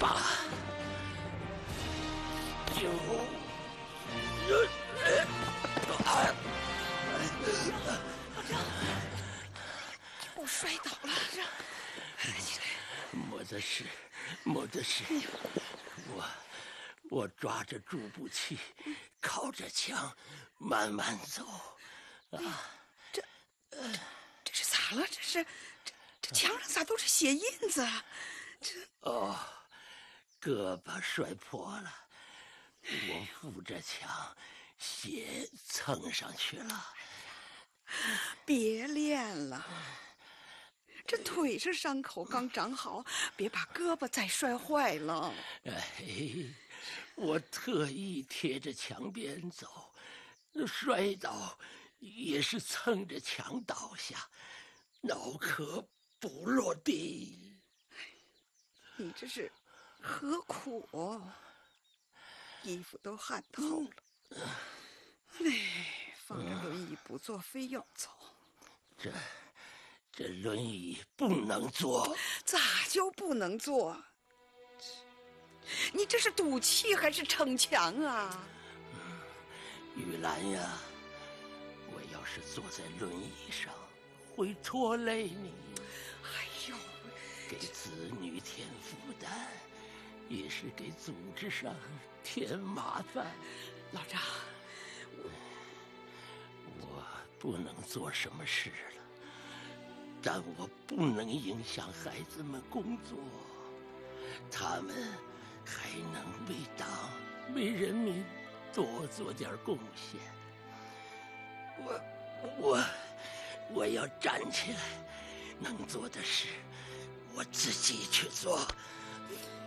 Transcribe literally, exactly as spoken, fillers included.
就我摔倒了，起来！ 没得事，没得事。我我抓着助步器，靠着墙，慢慢走。啊， 这这这是咋了？这是这这墙上咋都是血印子啊？这哦，胳膊摔破了，我扶着墙，血蹭上去了。 别练了，这腿上伤口刚长好，别把胳膊再摔坏了。 哎，我特意贴着墙边走，摔倒也是蹭着墙倒下，脑壳不落地。 你这是何苦哦？衣服都汗透了。哎，放着轮椅不坐，非要走。 这这轮椅不能坐。 咋就不能坐？你这是赌气还是逞强啊？ 玉兰呀，我要是坐在轮椅上，会拖累你。 哎呦， 给子女添负担，也是给组织上添麻烦。 老张， 我不能做什么事了，但我不能影响孩子们工作，他们还能为党为人民多做点贡献。我我我要站起来，能做的事我自己去做。